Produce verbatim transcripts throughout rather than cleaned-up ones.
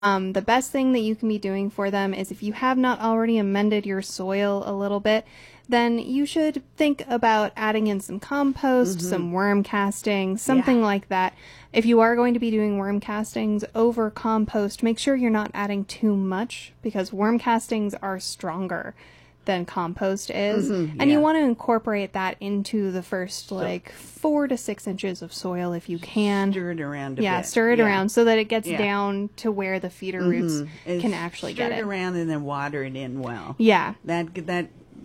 Um, the best thing that you can be doing for them is if you have not already amended your soil a little bit, then you should think about adding in some compost, mm-hmm. some worm casting, something yeah. like that. If you are going to be doing worm castings over compost, make sure you're not adding too much because worm castings are stronger than compost is. Mm-hmm, and yeah. you want to incorporate that into the first so, like four to six inches of soil if you can. Stir it around a yeah, bit. stir it yeah. around so that it gets yeah. down to where the feeder roots mm-hmm. can actually stir get it. Stir it around and then water it in well. Yeah. That that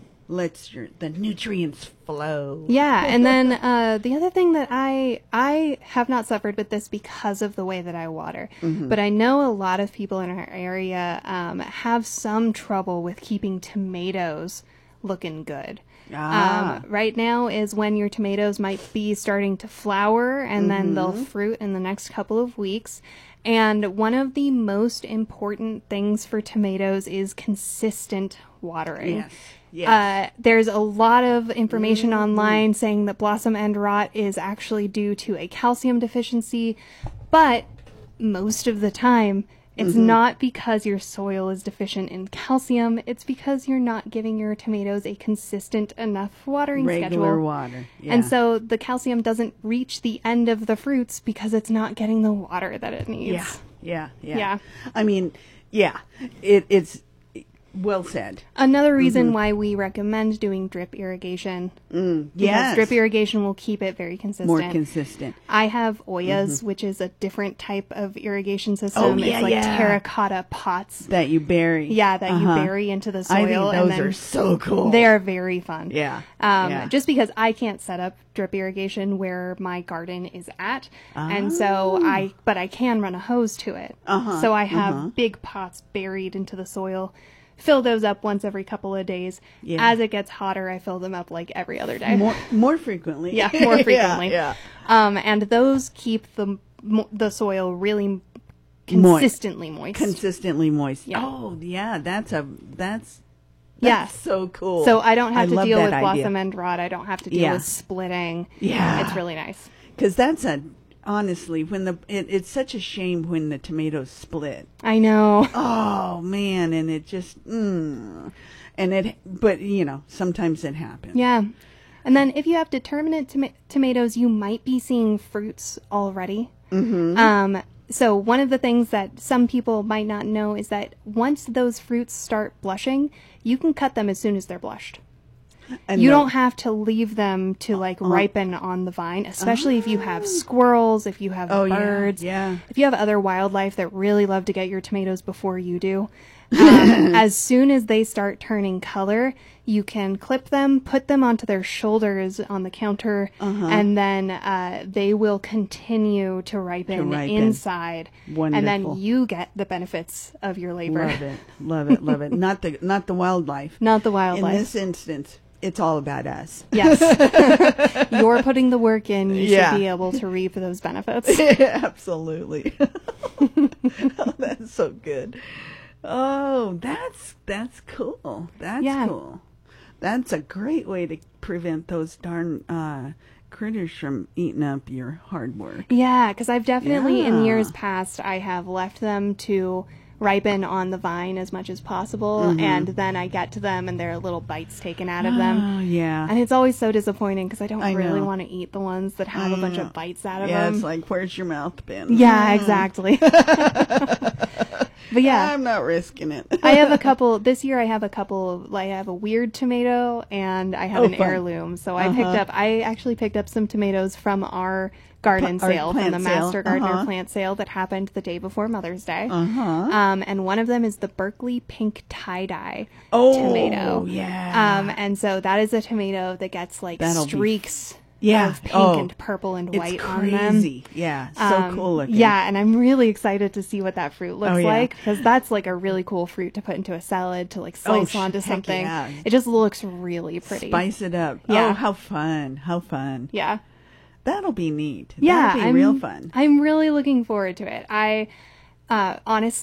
lets your the nutrients flow. Yeah, and then uh, the other thing that I I have not suffered with this because of the way that I water, mm-hmm. but I know a lot of people in our area um, have some trouble with keeping tomatoes looking good. Ah. Um, right now is when your tomatoes might be starting to flower, and mm-hmm. then they'll fruit in the next couple of weeks. And one of the most important things for tomatoes is consistent watering. Yes. Yes. Uh, there's a lot of information mm-hmm. online saying that blossom end rot is actually due to a calcium deficiency, but most of the time it's mm-hmm. not because your soil is deficient in calcium. It's because you're not giving your tomatoes a consistent enough watering Regular schedule. Regular water. Yeah. And so the calcium doesn't reach the end of the fruits because it's not getting the water that it needs. Yeah, yeah, yeah. Yeah. I mean, yeah, it, it's well said. Another reason mm-hmm. why we recommend doing drip irrigation. Mm, yes. Drip irrigation will keep it very consistent. More consistent. I have Oyas, mm-hmm. which is a different type of irrigation system. Oh, yeah, it's like yeah. terracotta pots. That you bury. Yeah, that uh-huh. you bury into the soil. I think those and then are so cool. They are very fun. Yeah. Um, yeah. Just because I can't set up drip irrigation where my garden is at. Oh. And so I, but I can run a hose to it. Uh-huh. So I have uh-huh. big pots buried into the soil. Fill those up once every couple of days. Yeah. As it gets hotter, I fill them up like every other day. More, more frequently. Yeah, more frequently. yeah, yeah. Um, and those keep the the soil really consistently moist. moist. Consistently moist. Yeah. Oh, yeah. That's a that's. That's yeah. so cool. So I don't have I to deal with idea. blossom end rot. I don't have to deal yeah. with splitting. Yeah. It's really nice. Because that's a. Honestly, when the it, it's such a shame when the tomatoes split. I know. Oh man, and it just mm, and it. But you know, sometimes it happens. Yeah, and then if you have determinate tom- tomatoes, you might be seeing fruits already. Mm-hmm. Um. So one of the things that some people might not know is that once those fruits start blushing, you can cut them as soon as they're blushed. And you don't have to leave them to like uh, ripen on the vine, especially uh, if you have squirrels, if you have oh, birds, yeah, yeah. if you have other wildlife that really love to get your tomatoes before you do. Um, as soon as they start turning color, you can clip them, put them onto their shoulders on the counter, uh-huh. and then uh, they will continue to ripen, to ripen inside. Wonderful. And then you get the benefits of your labor. Love it, love it, love it. Not the not the wildlife. Not the wildlife. In this instance. It's all about us. Yes. You're putting the work in. You yeah. should be able to reap those benefits. Absolutely. Oh, that's so good. Oh, that's that's cool. That's yeah. cool. That's a great way to prevent those darn uh, critters from eating up your hard work. Yeah, because I've definitely, yeah. in years past, I have left them to ripen on the vine as much as possible, mm-hmm. and then I get to them and there are little bites taken out of them. Oh, yeah. And it's always so disappointing because I don't I really know. want to eat the ones that have I a bunch know. of bites out of yeah, them. Yeah, it's like, where's your mouth been? Yeah, exactly. But yeah, I'm not risking it. I have a couple, this year I have a couple, like I have a weird tomato and I have oh, an fun. heirloom. So I uh-huh. picked up, I actually picked up some tomatoes from our garden Our sale, from the sale. Master Gardener uh-huh. plant sale that happened the day before Mother's Day. Uh-huh. Um, and one of them is the Berkeley Pink Tie-Dye oh, tomato. yeah. Um, and so that is a tomato that gets like That'll streaks yeah. of pink oh, and purple and white it's on them. crazy. Yeah, so Um, cool looking. Yeah, and I'm really excited to see what that fruit looks Oh, yeah. like because that's like a really cool fruit to put into a salad to like slice Oh, onto heck something. yeah. It just looks really pretty. Spice it up. Yeah. Oh, how fun. How fun. Yeah. That'll be neat. Yeah, That'll be I'm, real fun. I'm really looking forward to it. I uh, honestly,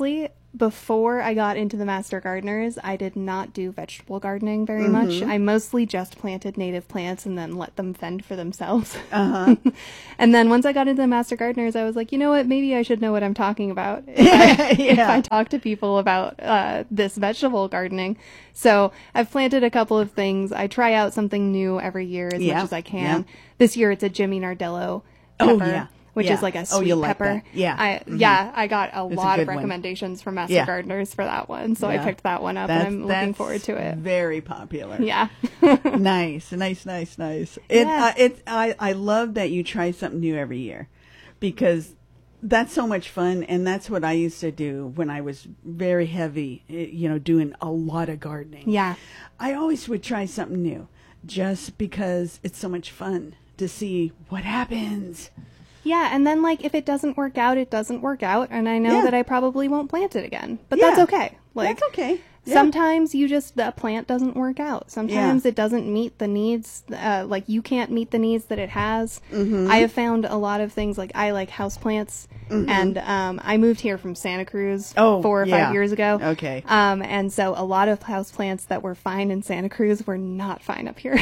before I got into the Master Gardeners, I did not do vegetable gardening very mm-hmm. much. I mostly just planted native plants and then let them fend for themselves. Uh-huh. And then once I got into the Master Gardeners, I was like, you know what? Maybe I should know what I'm talking about if, I, yeah. if I talk to people about uh, this vegetable gardening. So I've planted a couple of things. I try out something new every year as yeah. much as I can. Yeah. This year it's a Jimmy Nardello pepper. Oh, yeah. Which yeah. is like a sweet oh, pepper. Like yeah. I, mm-hmm. Yeah, I got a it's lot a of recommendations one. From Master yeah. Gardeners for that one. So yeah. I picked that one up that's, and I'm looking forward to it. Very popular. Yeah. Nice, nice, nice, nice. It, yeah. uh, it, I, I love that you try something new every year because that's so much fun. And that's what I used to do when I was very heavy, you know, doing a lot of gardening. Yeah. I always would try something new just because it's so much fun to see what happens. Yeah, and then, like, if it doesn't work out, it doesn't work out, and I know yeah. that I probably won't plant it again. But yeah. that's okay. Like, that's okay. Yeah. Sometimes you just, the plant doesn't work out. Sometimes yeah. it doesn't meet the needs, uh, like, you can't meet the needs that it has. Mm-hmm. I have found a lot of things, like, I like houseplants, mm-hmm. and um, I moved here from Santa Cruz oh, four or yeah. five years ago. Okay. Um, and so a lot of houseplants that were fine in Santa Cruz were not fine up here.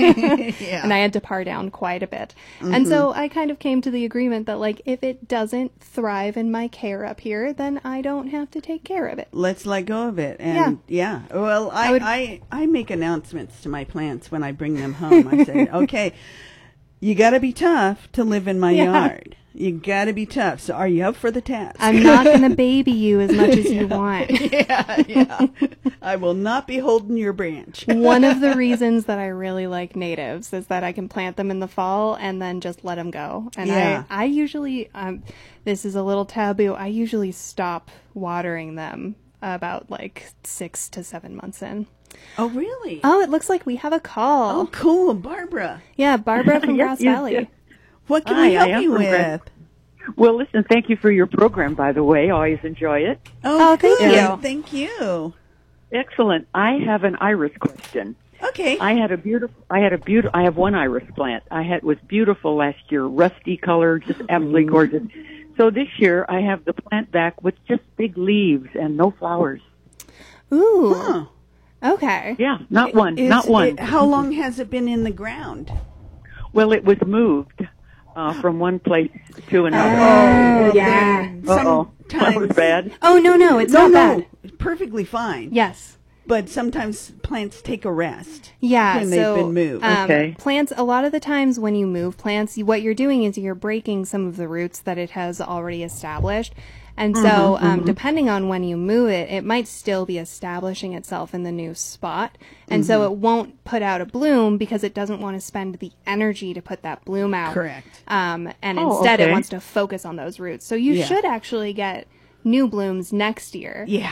yeah. And I had to par down quite a bit. Mm-hmm. And so I kind of came to the agreement that, like, if it doesn't thrive in my care up here, then I don't have to take care of it. Let's let go of it. And yeah. yeah. Well, I, I, would, I, I make announcements to my plants when I bring them home. I say, okay, you got to be tough to live in my yeah. yard. You got to be tough. So are you up for the task? I'm not going to baby you as much as yeah. you want. Yeah, yeah. I will not be holding your branch. One of the reasons that I really like natives is that I can plant them in the fall and then just let them go. And yeah. I, I usually, um, this is a little taboo, I usually stop watering them about like six to seven months in. Oh, really? Oh, it looks like we have a call. Oh, cool. Barbara. Yeah, Barbara from yes, Grass yes, Valley. Yes. What can Hi, I help I you with? Grass. Well, listen, thank you for your program, by the way. Always enjoy it. Oh, oh thank good. you. Thank you. Excellent. I have an iris question. Okay. I had a beautiful, I had a beautiful, I have one iris plant. I had, was beautiful last year, rusty color, just absolutely gorgeous. So this year I have the plant back with just big leaves and no flowers. Ooh. Huh. Okay. Yeah, not one, Is not one. It, how long has it been in the ground? Well, it was moved uh, from one place to another. Oh, yeah. Uh-oh. That was bad. Oh, no, no, it's no, not no. bad. It's perfectly fine. Yes. But sometimes plants take a rest. Yeah, when so, they've been moved. Um, okay. Plants, a lot of the times when you move plants, what you're doing is you're breaking some of the roots that it has already established. And so, mm-hmm, um, mm-hmm. depending on when you move it, it might still be establishing itself in the new spot. And mm-hmm. so it won't put out a bloom because it doesn't want to spend the energy to put that bloom out. Correct. Um, and oh, instead okay. it wants to focus on those roots. So you yeah. should actually get new blooms next year. Yeah.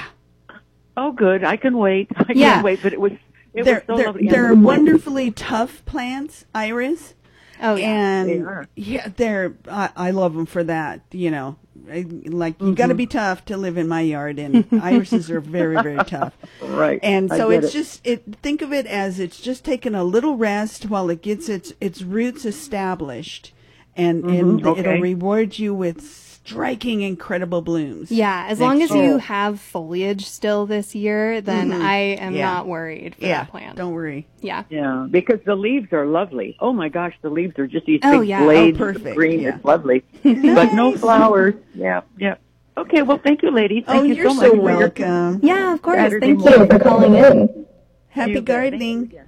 Oh, good. I can wait. I yeah. can't wait, but it was, it they're, was so they're, lovely. They're wonderfully tough plants, iris. Oh, yeah. And they are. yeah, they're, I, I love them for that, you know. I, like, you mm-hmm. got to be tough to live in my yard, and irises are very, very tough. Right. And so it's it. just, it. think of it as it's just taking a little rest while it gets its its roots established, and, mm-hmm. and okay. it'll reward you with striking, incredible blooms. Yeah, as long as year. you have foliage still this year, then mm-hmm. I am yeah. not worried for yeah, that plant. Don't worry. Yeah. Yeah, because the leaves are lovely. Oh my gosh, the leaves are just these oh, big yeah. blades oh, perfect. of green. Yeah. It's lovely. Nice. But no flowers. Yeah, yeah. Okay, well, thank you, ladies. Thank oh, you you're so much. so welcome. Yeah, of course. Saturday Thank morning. you for calling in. Happy gardening.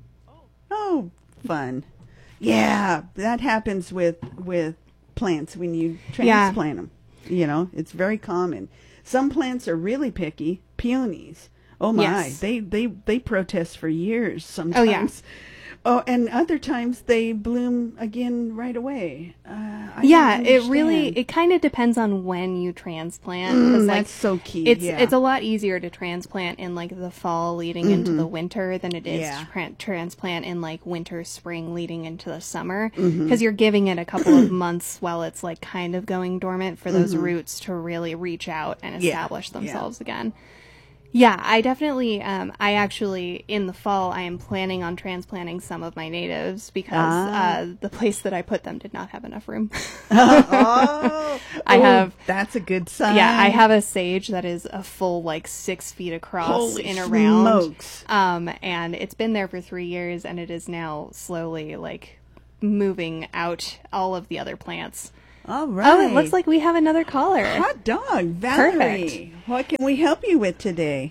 Oh, fun. Yeah, that happens with with plants when you transplant yeah. them. You know, it's very common. Some plants are really picky. Peonies. Oh my, yes. they, they they protest for years sometimes. Oh yeah. Oh, and other times they bloom again right away. Uh, I yeah, it really, it kind of depends on when you transplant. Mm, like, that's so key. It's yeah. it's a lot easier to transplant in like the fall leading mm-hmm. into the winter than it is yeah. to tra- transplant in like winter, spring leading into the summer. Because mm-hmm. you're giving it a couple of months while it's like kind of going dormant for those mm-hmm. roots to really reach out and establish yeah. themselves yeah. again. Yeah, I definitely, um, I actually, in the fall, I am planning on transplanting some of my natives because ah. uh, the place that I put them did not have enough room. oh, I Ooh, have. That's a good sign. Yeah, I have a sage that is a full, like, six feet across Holy in a round. Smokes. Um, and it's been there for three years, and it is now slowly, like, moving out all of the other plants. All right. Oh, it looks like we have another caller. Hot dog, Valerie. Perfect. What can we help you with today?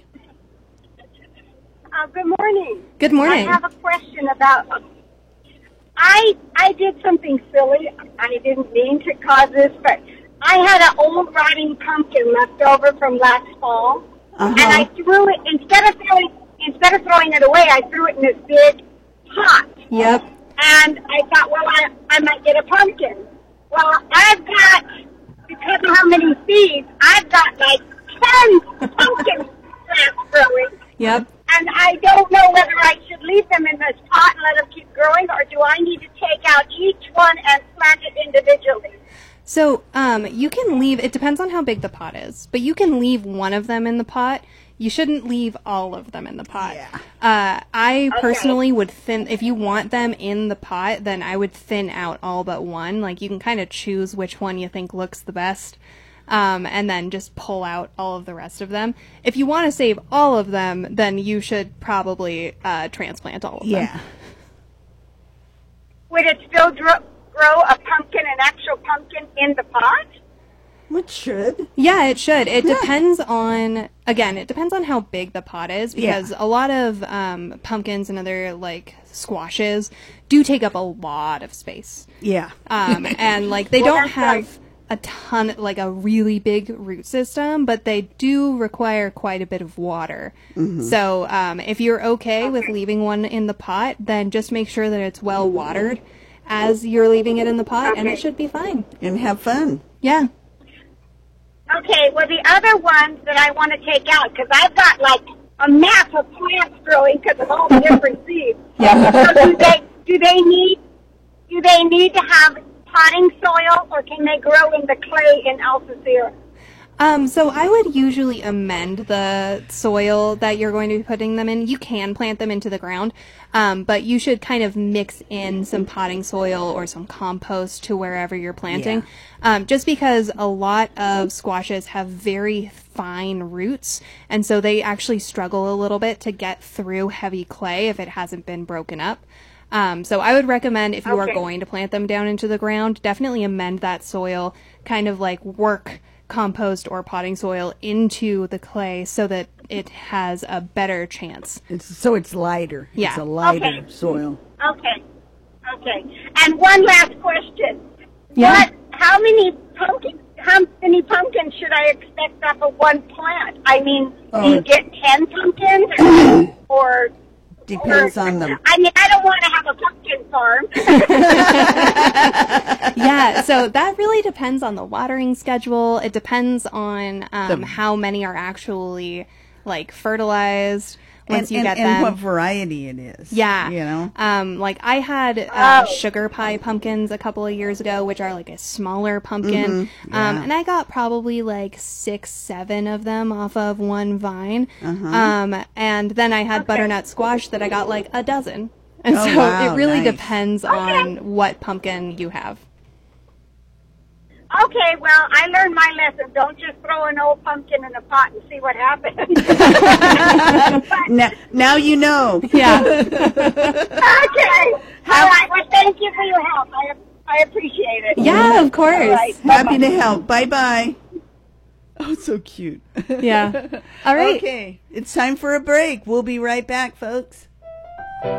Uh, good morning. Good morning. I have a question about. Uh, I I did something silly. I didn't mean to cause this, but I had an old rotting pumpkin left over from last fall, uh-huh. and I threw it instead of throwing instead of throwing it away. I threw it in this big pot. Yep. And I thought, well, I I might get a pumpkin. Well, I've got, because of how many seeds, I've got like ten pumpkin plants growing. Yep. And I don't know whether I should leave them in this pot and let them keep growing, or do I need to take out each one and plant it individually? So um, you can leave, it depends on how big the pot is, but you can leave one of them in the pot. You shouldn't leave all of them in the pot. Yeah. Uh, I okay. personally would thin, if you want them in the pot, then I would thin out all but one. Like, you can kind of choose which one you think looks the best, um, and then just pull out all of the rest of them. If you want to save all of them, then you should probably uh, transplant all of yeah. them. Would it still grow, grow a pumpkin, an actual pumpkin, in the pot? It should. Yeah, it should. It yeah. depends on, again, it depends on how big the pot is, because yeah. a lot of um, pumpkins and other, like, squashes do take up a lot of space. Yeah. Um, and, like, they well, don't have right. a ton, like, a really big root system, but they do require quite a bit of water. Mm-hmm. So um, if you're okay, okay with leaving one in the pot, then just make sure that it's well watered as you're leaving it in the pot, okay. and it should be fine. And have fun. Yeah. Okay, well, the other ones that I want to take out, because I've got, like, a mass of plants growing because of all the different seeds. Yeah. So do they, do they need, do they need to have potting soil, or can they grow in the clay in Alcacera? Um, so I would usually amend the soil that you're going to be putting them in. You can plant them into the ground, um, but you should kind of mix in some potting soil or some compost to wherever you're planting. Yeah. Um, just because a lot of squashes have very fine roots, and so they actually struggle a little bit to get through heavy clay if it hasn't been broken up. Um, so I would recommend, if you okay. are going to plant them down into the ground, definitely amend that soil, kind of like work compost or potting soil into the clay so that it has a better chance. It's, so it's lighter. Yeah. It's a lighter okay. soil. Okay. Okay. And one last question. Yeah. What, how many pumpkins, how many pumpkins should I expect off of one plant? I mean, oh. do you get ten pumpkins or, or depends or, on them. I mean, I don't want to have a pumpkin farm. Yeah, so that really depends on the watering schedule. It depends on um, the, how many are actually, like, fertilized once and, you and, get and them. And what variety it is. Yeah. You know? Um, like, I had uh, oh. sugar pie pumpkins a couple of years ago, which are, like, a smaller pumpkin. Mm-hmm. Yeah. Um, and I got probably, like, six, seven of them off of one vine. Uh-huh. Um, and then I had okay. butternut squash that I got, like, a dozen. And oh, so wow, it really nice. depends okay. on what pumpkin you have. Okay, well, I learned my lesson. Don't just throw an old pumpkin in a pot and see what happens. now, now you know. Yeah. Okay. All right. Well, thank you for your help. I, I appreciate it. Yeah, of course. All right. Happy to help. Bye-bye. Oh, so cute. Yeah. All right. Okay. It's time for a break. We'll be right back, folks.